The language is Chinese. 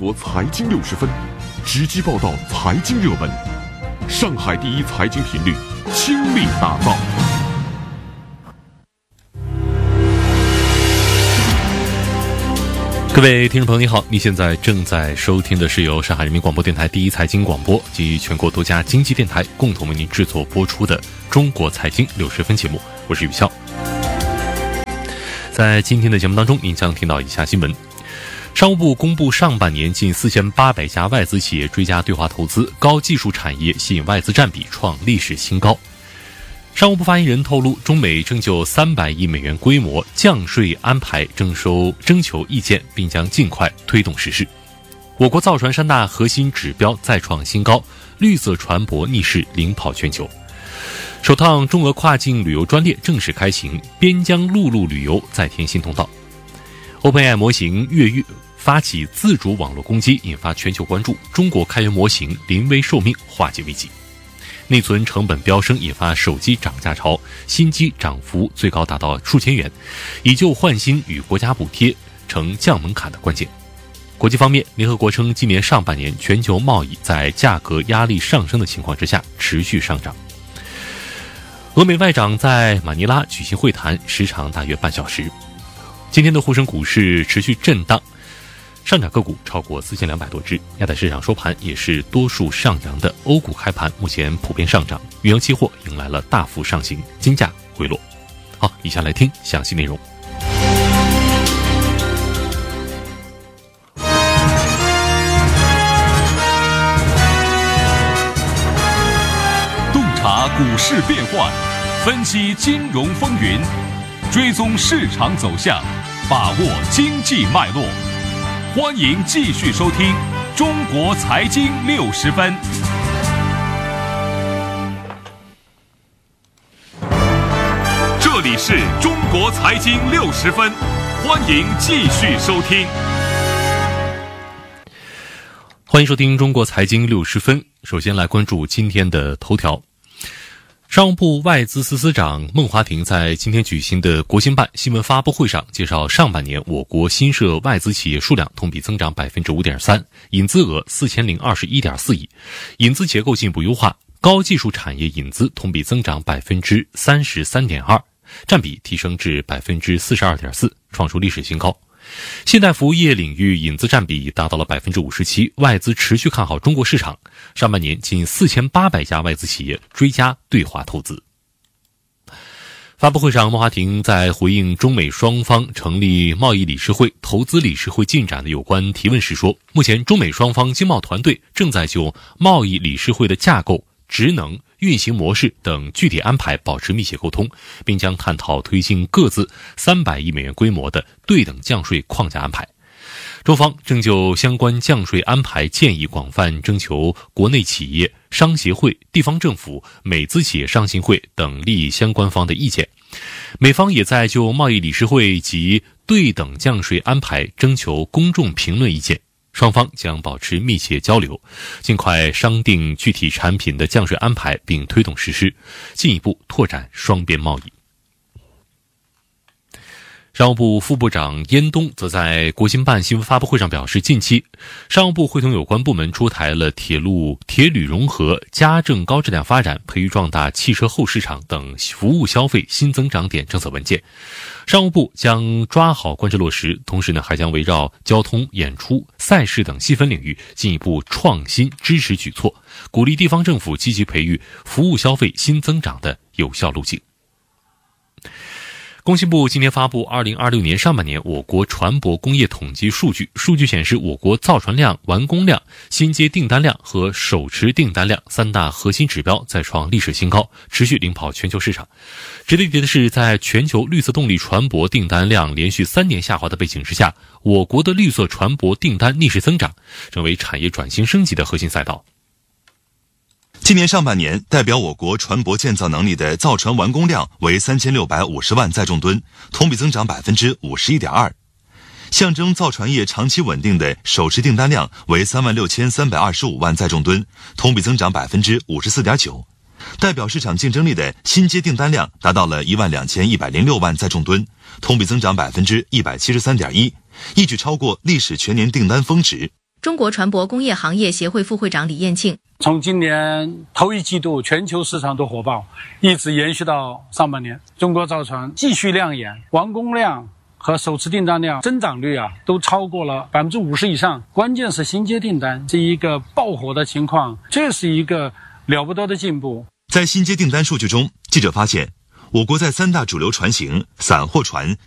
国财经60分，直击报道财经热门，上海第一财经频率倾力打造。 各位听众朋友，你好，你现在正在收听的是由上海人民广播电台第一财经广播及全国多家经济电台共同为您制作播出的中国财经60分节目，我是宇潇。在今天的节目当中，您将听到以下新闻。商务部公布上半年近4800家外资企业追加对华投资，高技术产业吸引外资占比创历史新高。商务部发言人透露，中美正就300亿美元规模降税安排征求意见，并将尽快推动实施。我国造船3大核心指标再创新高，绿色船舶逆势领跑全球。首趟中俄跨境旅游专列正式开行，边疆陆路旅游再添新通道。OpenAI 模型越狱发起自主网络攻击，引发全球关注，中国开源模型临危受命，化解危机。内存成本飙升，引发手机涨价潮，新机涨幅最高达到数千元，以旧换新与国家补贴成降门槛的关键。国际方面，联合国称今年上半年全球贸易在价格压力上升的情况之下持续上涨。俄美外长在马尼拉举行会谈，时长大约半小时。今天的沪深股市持续震荡，上涨个股超过4200多只，亚太市场收盘也是多数上扬的，欧股开盘目前普遍上涨，原油期货迎来了大幅上行，金价回落。好，以下来听详细内容。 洞察股市变幻，分析金融风云，追踪市场走向，把握经济脉络。欢迎继续收听中国财经60分。这里是中国财经60分，欢迎继续收听。 欢迎收听中国财经60分。首先来关注今天的头条。商务部外资司司长孟华庭在今天举行的国新办新闻发布会上介绍，上半年我国新设外资企业数量同比增长 5.3%， 引资额 4021.4 亿，引资结构进一步优化，高技术产业引资同比增长 33.2%， 占比提升至 42.4%， 创出历史新高。现代服务业领域引资占比达到了 57%， 外资持续看好中国市场，上半年近4800家外资企业追加对华投资。发布会上，孟华庭在回应中美双方成立贸易理事会、投资理事会进展的有关提问时说，目前中美双方经贸团队正在就贸易理事会的架构、职能、运行模式等具体安排保持密切沟通，并将探讨推进各自300亿美元规模的对等降税框架安排。中方正就相关降税安排建议广泛征求国内企业、商协会、地方政府、美资企业商协会等利益相关方的意见。美方也在就贸易理事会及对等降税安排征求公众评论意见。双方将保持密切交流，尽快商定具体产品的降税安排，并推动实施，进一步拓展双边贸易。商务部副部长燕东则在国新办新闻发布会上表示，近期商务部会同有关部门出台了铁旅融合、家政高质量发展、培育壮大汽车后市场等服务消费新增长点政策文件。商务部将抓好贯彻落实，同时还将围绕交通、演出、赛事等细分领域进一步创新支持举措，鼓励地方政府积极培育服务消费新增长的有效路径。工信部今天发布2026年上半年我国船舶工业统计数据，数据显示我国造船量、完工量、新接订单量和手持订单量3大核心指标再创历史新高，持续领跑全球市场。值得一提的是，在全球绿色动力船舶订单量连续3年下滑的背景之下，我国的绿色船舶订单逆势增长，成为产业转型升级的核心赛道。 今年上半年，代表我国船舶建造能力的造船完工量为3650万载重吨，同比增长 51.2%。象征造船业长期稳定的手持订单量为36325万载重吨，同比增长 54.9%。代表市场竞争力的新接订单量达到了12106万载重吨，同比增长 173.1%， 一举超过历史全年订单峰值。 中国船舶工业行业协会副会长李彦庆。 从今年头一季度全球市场都火爆，一直延续到上半年，中国造船继续亮眼，完工量和首次订单量增长率都超过了50%以上。关键是新接订单这一个爆火的情况，这是一个了不得的进步。 在新接订单数据中，记者发现，我国在3大主流船型散货船、